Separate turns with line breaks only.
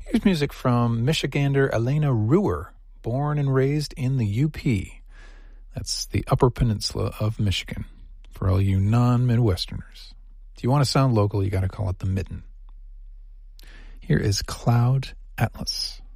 Here's music from Michigander Elena Ruhr, born and raised in the UP. That's the Upper Peninsula of Michigan, for all you non-Midwesterners. If you want to sound local, you got to call it the Mitten. Here is Cloud Atlas.